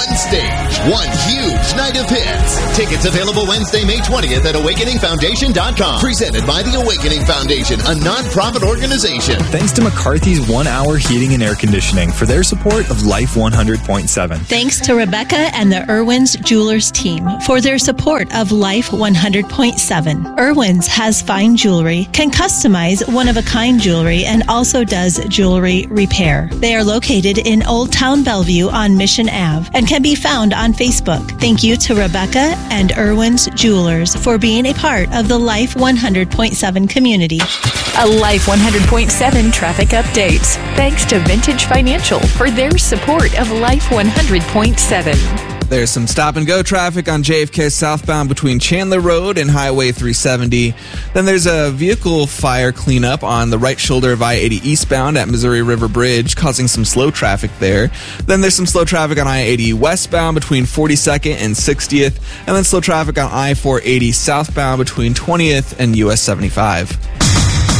one stage, one huge night of hits. Tickets available Wednesday, May 20th at AwakeningFoundation.com. Presented by the Awakening Foundation, a non-profit organization. Thanks to McCarthy's 1 Hour Heating and Air Conditioning for their support of Life 100.7. Thanks to Rebecca and the Irwin's Jewelers team for their support of Life 100.7. Irwin's has fine jewelry, can customize one-of-a-kind jewelry, and also does jewelry repair. They are located in Old Town Bellevue on Mission Ave and can be found on Facebook. Thank you to Rebecca and Irwin's Jewelers for being a part of the Life 100.7 community. A Life 100.7 traffic update. Thanks to Vintage Financial for their support of Life 100.7. There's some stop-and-go traffic on JFK southbound between Chandler Road and Highway 370. Then there's a vehicle fire cleanup on the right shoulder of I-80 eastbound at Missouri River Bridge, causing some slow traffic there. Then there's some slow traffic on I-80 westbound between 42nd and 60th. And then slow traffic on I-480 southbound between 20th and US 75.